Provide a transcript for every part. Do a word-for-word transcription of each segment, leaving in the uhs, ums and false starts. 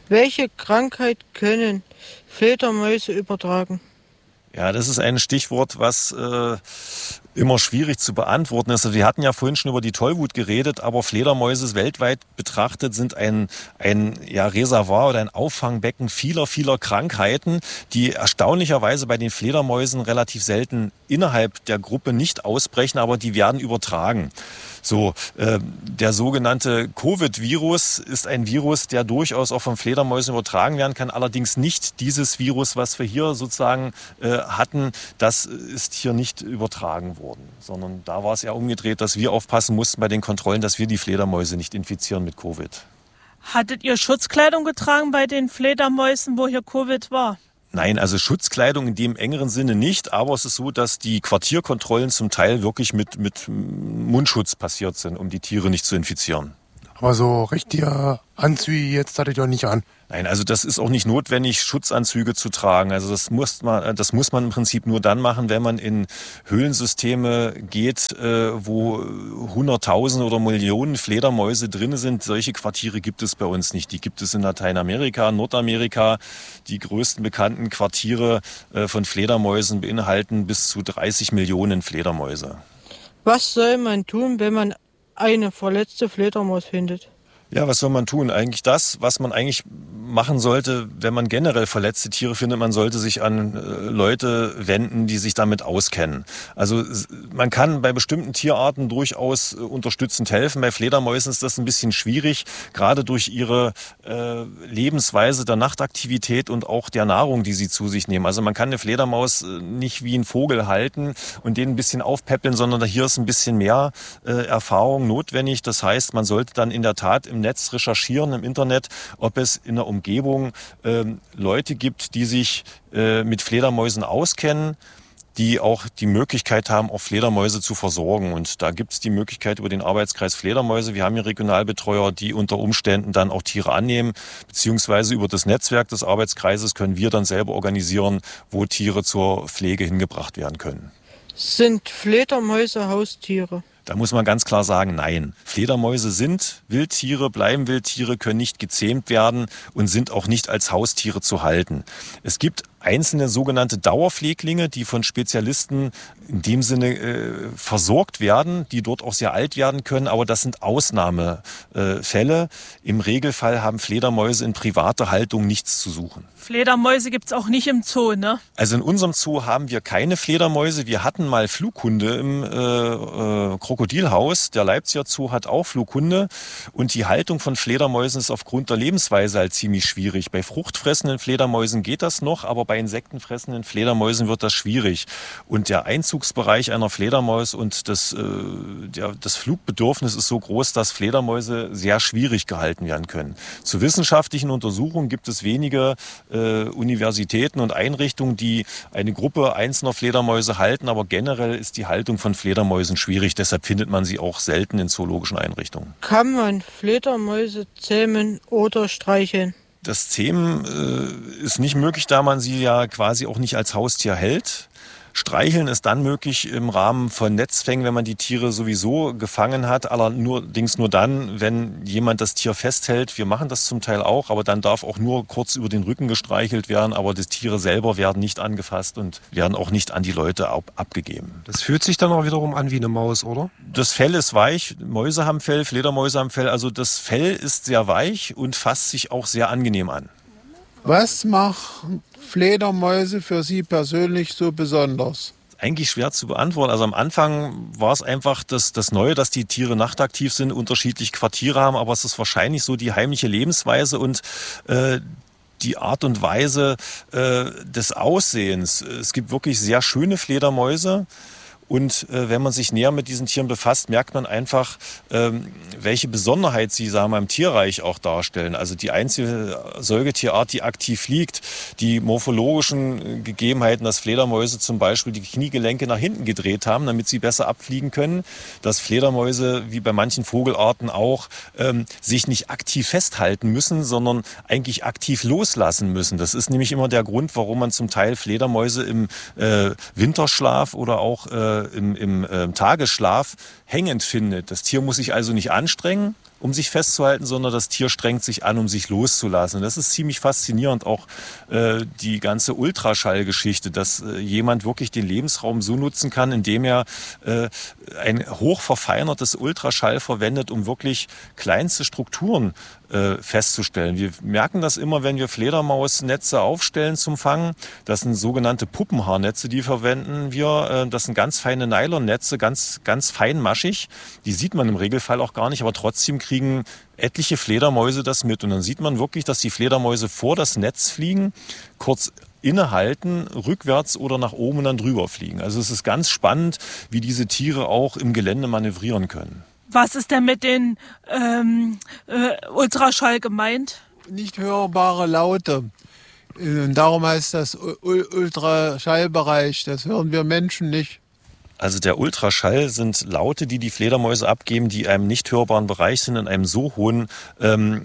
Welche Krankheit können Fledermäuse übertragen? Ja, das ist ein Stichwort, was äh, immer schwierig zu beantworten ist. Also wir hatten ja vorhin schon über die Tollwut geredet, aber Fledermäuse weltweit betrachtet sind ein, ein ja, Reservoir oder ein Auffangbecken vieler, vieler Krankheiten, die erstaunlicherweise bei den Fledermäusen relativ selten innerhalb der Gruppe nicht ausbrechen, aber die werden übertragen. So, äh, der sogenannte Covid-Virus ist ein Virus, der durchaus auch von Fledermäusen übertragen werden kann. Allerdings nicht dieses Virus, was wir hier sozusagen äh, hatten, das ist hier nicht übertragen worden. Sondern da war es ja umgedreht, dass wir aufpassen mussten bei den Kontrollen, dass wir die Fledermäuse nicht infizieren mit Covid. Hattet ihr Schutzkleidung getragen bei den Fledermäusen, wo hier Covid war? Nein, also Schutzkleidung in dem engeren Sinne nicht, aber es ist so, dass die Quartierkontrollen zum Teil wirklich mit, mit Mundschutz passiert sind, um die Tiere nicht zu infizieren. Aber so richtige Anzüge jetzt hattet ihr nicht an? Nein, also das ist auch nicht notwendig, Schutzanzüge zu tragen. Also das muss man, das muss man im Prinzip nur dann machen, wenn man in Höhlensysteme geht, wo Hunderttausende oder Millionen Fledermäuse drin sind. Solche Quartiere gibt es bei uns nicht. Die gibt es in Lateinamerika, Nordamerika. Die größten bekannten Quartiere von Fledermäusen beinhalten bis zu dreißig Millionen Fledermäuse. Was soll man tun, wenn man eine verletzte Fledermaus findet? Ja, was soll man tun? Eigentlich das, was man eigentlich machen sollte, wenn man generell verletzte Tiere findet. Man sollte sich an äh, Leute wenden, die sich damit auskennen. Also man kann bei bestimmten Tierarten durchaus äh, unterstützend helfen. Bei Fledermäusen ist das ein bisschen schwierig, gerade durch ihre äh, Lebensweise der Nachtaktivität und auch der Nahrung, die sie zu sich nehmen. Also man kann eine Fledermaus äh, nicht wie einen Vogel halten und den ein bisschen aufpäppeln, sondern hier ist ein bisschen mehr äh, Erfahrung notwendig. Das heißt, man sollte dann in der Tat im Netz recherchieren, im Internet, ob es in der Umgebung ähm, Leute gibt, die sich äh, mit Fledermäusen auskennen, die auch die Möglichkeit haben, auch Fledermäuse zu versorgen. Und da gibt es die Möglichkeit über den Arbeitskreis Fledermäuse. Wir haben hier Regionalbetreuer, die unter Umständen dann auch Tiere annehmen, beziehungsweise über das Netzwerk des Arbeitskreises können wir dann selber organisieren, wo Tiere zur Pflege hingebracht werden können. Sind Fledermäuse Haustiere? Da muss man ganz klar sagen, nein. Fledermäuse sind Wildtiere, bleiben Wildtiere, können nicht gezähmt werden und sind auch nicht als Haustiere zu halten. Es gibt einzelne sogenannte Dauerpfleglinge, die von Spezialisten in dem Sinne äh, versorgt werden, die dort auch sehr alt werden können, aber das sind Ausnahmefälle. Im Regelfall haben Fledermäuse in privater Haltung nichts zu suchen. Fledermäuse gibt's auch nicht im Zoo, ne? Also in unserem Zoo haben wir keine Fledermäuse. Wir hatten mal Flughunde im äh, äh, Krokodilhaus. Der Leipziger Zoo hat auch Flughunde. Und die Haltung von Fledermäusen ist aufgrund der Lebensweise halt ziemlich schwierig. Bei fruchtfressenden Fledermäusen geht das noch, aber bei insektenfressenden Fledermäusen wird das schwierig. Und der Einzugsbereich einer Fledermaus und das, äh, der, das Flugbedürfnis ist so groß, dass Fledermäuse sehr schwierig gehalten werden können. Zu wissenschaftlichen Untersuchungen gibt es wenige äh, Universitäten und Einrichtungen, die eine Gruppe einzelner Fledermäuse halten, aber generell ist die Haltung von Fledermäusen schwierig. Deshalb findet man sie auch selten in zoologischen Einrichtungen. Kann man Fledermäuse zähmen oder streicheln? Das Zähmen äh, ist nicht möglich, da man sie ja quasi auch nicht als Haustier hält. Streicheln ist dann möglich im Rahmen von Netzfängen, wenn man die Tiere sowieso gefangen hat, allerdings nur dann, wenn jemand das Tier festhält. Wir machen das zum Teil auch, aber dann darf auch nur kurz über den Rücken gestreichelt werden, aber die Tiere selber werden nicht angefasst und werden auch nicht an die Leute ab- abgegeben. Das fühlt sich dann auch wiederum an wie eine Maus, oder? Das Fell ist weich, Mäuse haben Fell, Fledermäuse haben Fell, also das Fell ist sehr weich und fasst sich auch sehr angenehm an. Was machen Fledermäuse für Sie persönlich so besonders? Eigentlich schwer zu beantworten. Also am Anfang war es einfach das, das Neue, dass die Tiere nachtaktiv sind, unterschiedliche Quartiere haben, aber es ist wahrscheinlich so die heimliche Lebensweise und äh, die Art und Weise äh, des Aussehens. Es gibt wirklich sehr schöne Fledermäuse. Und äh, wenn man sich näher mit diesen Tieren befasst, merkt man einfach, ähm, welche Besonderheit sie, sagen wir, im Tierreich auch darstellen. Also die einzige Säugetierart, die aktiv fliegt, die morphologischen Gegebenheiten, dass Fledermäuse zum Beispiel die Kniegelenke nach hinten gedreht haben, damit sie besser abfliegen können. Dass Fledermäuse, wie bei manchen Vogelarten auch, ähm, sich nicht aktiv festhalten müssen, sondern eigentlich aktiv loslassen müssen. Das ist nämlich immer der Grund, warum man zum Teil Fledermäuse im äh, Winterschlaf oder auch äh, im, im äh, Tagesschlaf hängend findet. Das Tier muss sich also nicht anstrengen, um sich festzuhalten, sondern das Tier strengt sich an, um sich loszulassen. Und das ist ziemlich faszinierend, auch äh, die ganze Ultraschallgeschichte, dass äh, jemand wirklich den Lebensraum so nutzen kann, indem er äh, ein hochverfeinertes Ultraschall verwendet, um wirklich kleinste Strukturen äh, festzustellen. Wir merken das immer, wenn wir Fledermausnetze aufstellen zum Fangen. Das sind sogenannte Puppenhaarnetze, die verwenden wir. Äh, das sind ganz feine Nylonnetze, ganz, ganz feinmaschig. Die sieht man im Regelfall auch gar nicht, aber trotzdem kriegen etliche Fledermäuse das mit. Und dann sieht man wirklich, dass die Fledermäuse vor das Netz fliegen, kurz innehalten, rückwärts oder nach oben und dann drüber fliegen. Also es ist ganz spannend, wie diese Tiere auch im Gelände manövrieren können. Was ist denn mit den ähm, äh, Ultraschall gemeint? Nicht hörbare Laute. Und darum heißt das U- Ultraschallbereich. Das hören wir Menschen nicht. Also der Ultraschall sind Laute, die die Fledermäuse abgeben, die in einem nicht hörbaren Bereich sind, in einem so hohen ähm,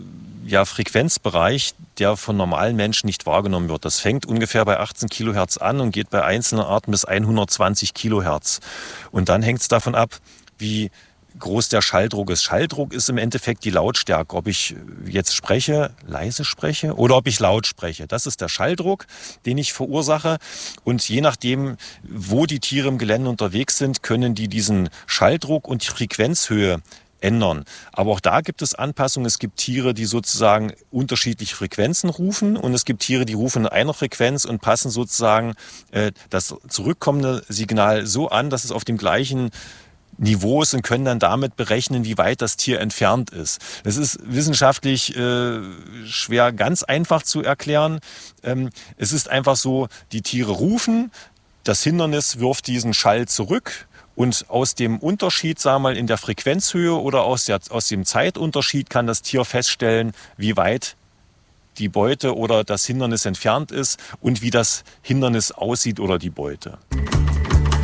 ja, Frequenzbereich, der von normalen Menschen nicht wahrgenommen wird. Das fängt ungefähr bei achtzehn Kilohertz an und geht bei einzelnen Arten bis hundertzwanzig Kilohertz. Und dann hängt es davon ab, wie groß der Schalldruck ist. Schalldruck ist im Endeffekt die Lautstärke, ob ich jetzt spreche, leise spreche oder ob ich laut spreche. Das ist der Schalldruck, den ich verursache. Und je nachdem, wo die Tiere im Gelände unterwegs sind, können die diesen Schalldruck und die Frequenzhöhe ändern. Aber auch da gibt es Anpassungen. Es gibt Tiere, die sozusagen unterschiedliche Frequenzen rufen und es gibt Tiere, die rufen in einer Frequenz und passen sozusagen äh, das zurückkommende Signal so an, dass es auf dem gleichen Niveaus und können dann damit berechnen, wie weit das Tier entfernt ist. Das ist wissenschaftlich äh, schwer ganz einfach zu erklären. Ähm, es ist einfach so, die Tiere rufen, das Hindernis wirft diesen Schall zurück und aus dem Unterschied, sagen wir mal, in der Frequenzhöhe oder aus, der, aus dem Zeitunterschied kann das Tier feststellen, wie weit die Beute oder das Hindernis entfernt ist und wie das Hindernis aussieht oder die Beute.